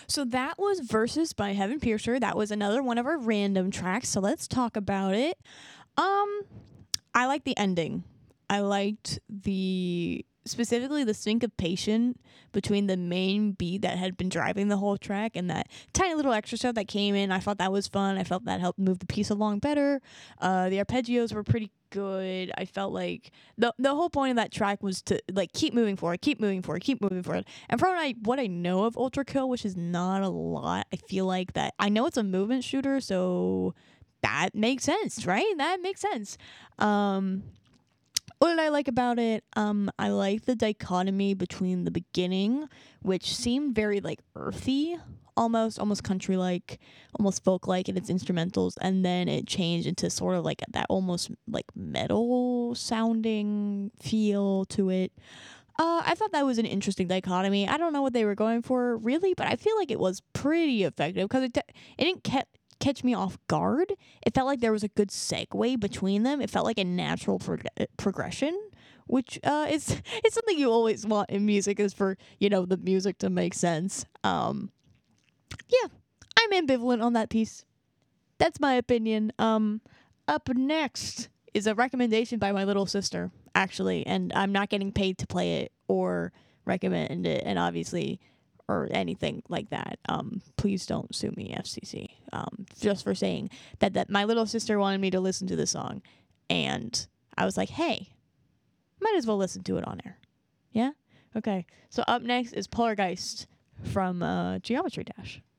So that was Versus by Heaven Piercer. That was another one of our random tracks. So let's talk about it. Um, I like the ending. I liked the specifically the syncopation between the main beat that had been driving the whole track and that tiny little extra stuff that came in. I thought that was fun. I felt that helped move the piece along better. The arpeggios were pretty good. I felt like the whole point of that track was to like keep moving forward, keep moving forward, keep moving forward. And from what I know of Ultra Kill, which is not a lot, I feel like that I know it's a movement shooter, so that makes sense, right? That makes sense. Um, what did I like about it? I like the dichotomy between the beginning, which seemed very like earthy, almost country like, almost folk like in its instrumentals, and then it changed into sort of like that almost like metal sounding feel to it. I thought that was an interesting dichotomy. I don't know what they were going for really, but I feel like it was pretty effective because it didn't catch me off guard. It felt like there was a good segue between them. It felt like a natural progression, which is it's something you always want in music is for the music to make sense. Yeah, I'm ambivalent on that piece. That's my opinion. Up next is a recommendation by my little sister, actually, and I'm not getting paid to play it or recommend it, and obviously, or anything like that. Please don't sue me, FCC. Just for saying that my little sister wanted me to listen to the song, and I was like, hey, might as well listen to it on air. Yeah. Okay. So up next is Poltergeist from Geometry Dash.